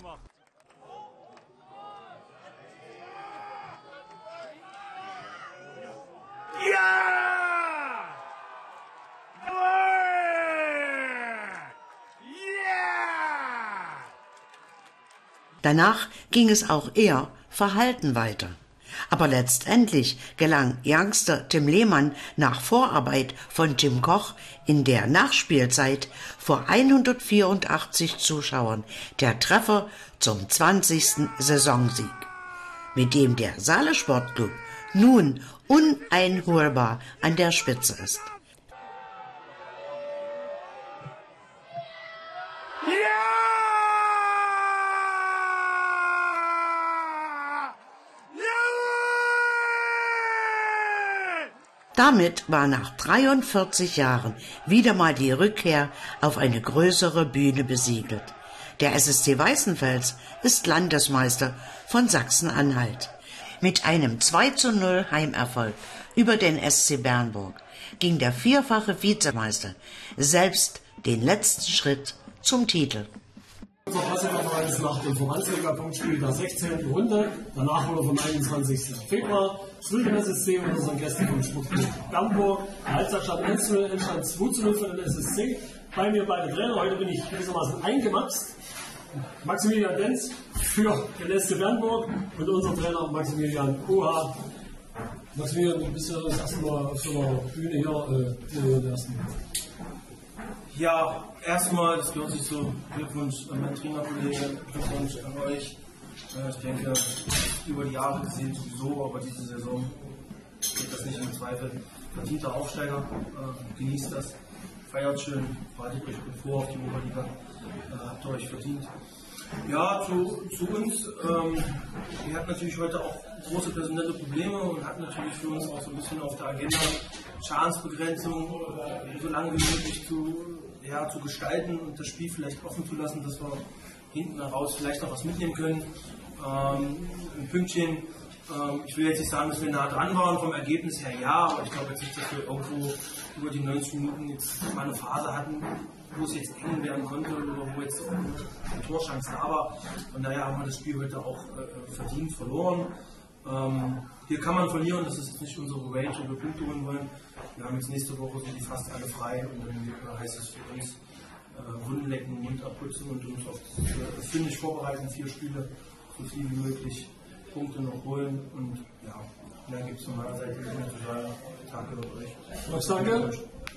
gemacht. Ja! Danach ging es auch eher verhalten weiter. Aber letztendlich gelang Youngster Tim Lehmann nach Vorarbeit von Tim Koch in der Nachspielzeit vor 184 Zuschauern der Treffer zum 20. Saisonsieg, mit dem der Saale Sportclub nun uneinholbar an der Spitze ist. Damit war nach 43 Jahren wieder mal die Rückkehr auf eine größere Bühne besiegelt. Der SSC Weißenfels ist Landesmeister von Sachsen-Anhalt. Mit einem 2:0 Heimerfolg über den SC Bernburg ging der vierfache Vizemeister selbst den letzten Schritt zum Titel. Unser Pressekonferenz nach dem Verbandsliga-Punktspiel der 16. Runde. Danach wurde vom 21. Februar zu dem SSC und unseren Gästen vom Sportclub Bernburg. Der Halbzeitstand 1:0, Endstand 2:0 für den SSC. Bei mir beide Trainer. Heute bin ich gewissermaßen eingemaxt. Maximilian Denz für den SC Bernburg und unser Trainer Maximilian Koha. Maximilian, du bist ja das erste Mal auf so einer Bühne hier. Ja, erstmal, das gehört sich so, Glückwunsch an meinen Trainerkollegen, Glückwunsch an euch. Ich denke, über die Jahre gesehen sowieso, aber diese Saison steht das nicht in Zweifel. Verdienter Aufsteiger, genießt das, feiert schön, bereitet euch gut vor auf die Oberliga, habt ihr euch verdient. Ja, zu uns, wir hatten natürlich heute auch große personelle Probleme und hatten natürlich für uns auch so ein bisschen auf der Agenda Schadensbegrenzung, so lange wie möglich zu gestalten und das Spiel vielleicht offen zu lassen, dass wir hinten heraus vielleicht noch was mitnehmen können. Ein Pünktchen, ich will jetzt nicht sagen, dass wir nah dran waren vom Ergebnis her, ja, aber ich glaube jetzt nicht, dass wir irgendwo über die 90 Minuten jetzt mal eine Phase hatten, wo es jetzt eng werden konnte oder wo jetzt eine Torchance da war. Von daher haben wir das Spiel heute auch verdient verloren. Hier kann man verlieren, das ist jetzt nicht unsere Range, wo wir Punkte holen wollen. Wir haben jetzt nächste Woche sind die fast alle frei und dann heißt es für uns Wunden lecken, Mund abputzen und uns auf das Finish vorbereiten, 4 Spiele, so viel wie möglich Punkte noch holen und ja, mehr gibt es von meiner Seite nicht mehr zu sagen. Danke euch. Max, danke.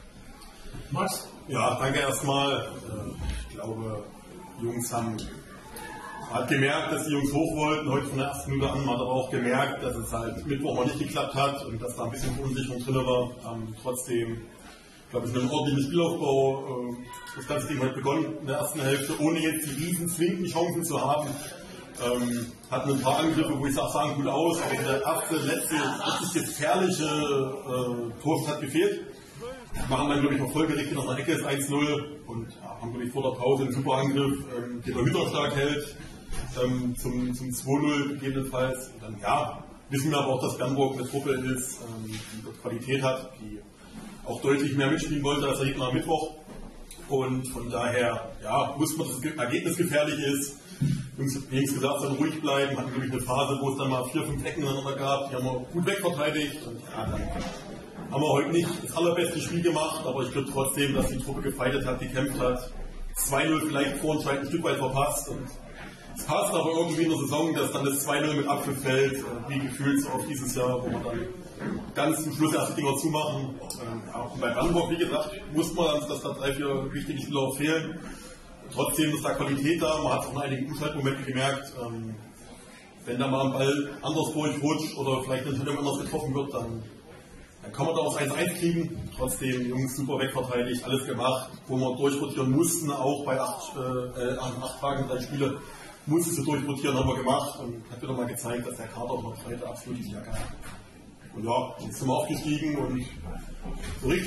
Max? Ja, danke erstmal. Ich glaube, die Jungs hat gemerkt, dass die Jungs hoch wollten, heute von der ersten Minute an. Man hat aber auch gemerkt, dass es halt Mittwoch mal nicht geklappt hat und dass da ein bisschen Verunsicherung drin war. Trotzdem, glaube ich, mit einem ordentlichen Spielaufbau das ganze Ding heute begonnen in der ersten Hälfte, ohne jetzt die riesen zwingenden Chancen zu haben. Hatten ein paar Angriffe, wo ich sage, sahen gut aus, aber der erste, letzte, richtig gefährliche Tor hat gefehlt. Wir machen dann, glaube ich, noch folgerichtig nach der Ecke, ist 1:0 und haben, glaube ich, vor der Pause einen super Angriff, den der Hütter stark hält, zum 2:0 gegebenenfalls. Und dann, ja, wissen wir aber auch, dass Bernburg eine Truppe ist, die dort Qualität hat, die auch deutlich mehr mitspielen wollte als der Gegner am Mittwoch. Und von daher, ja, wusste man, dass das Ergebnis gefährlich ist. Jungs, wie gesagt, dann ruhig bleiben, hatten, glaube ich, eine Phase, wo es dann mal 4, 5 Ecken aneinander gab, die haben wir gut wegverteidigt. Und ja, dann haben wir heute nicht das allerbeste Spiel gemacht, aber ich glaube trotzdem, dass die Truppe gefeitet hat, gekämpft hat. 2:0 vielleicht vor und ein Stück weit verpasst. Und es passt aber irgendwie in der Saison, dass dann das 2:0 mit Abpfiff fällt, wie gefühlt so auf dieses Jahr, wo wir dann ganz zum Schluss erste Dinger zumachen. Auch bei Bernburg, wie gesagt, wusste man, dass da 3, 4 wichtige Spieler auch fehlen. Trotzdem ist da Qualität da, man hat auch in einigen Umschaltmomente gemerkt, wenn da mal ein Ball anders durchrutscht oder vielleicht eine Entscheidung anders getroffen wird, dann kann man da auch 1:1 kriegen. Trotzdem, die Jungs super wegverteidigt, alles gemacht, wo wir durchrotieren mussten, auch bei 8 Tagen 3 Spiele mussten sie durchrotieren, haben wir gemacht und hat wieder mal gezeigt, dass der Kader noch heute absolut die Jacke hat. Und ja, jetzt sind wir aufgestiegen und so richtig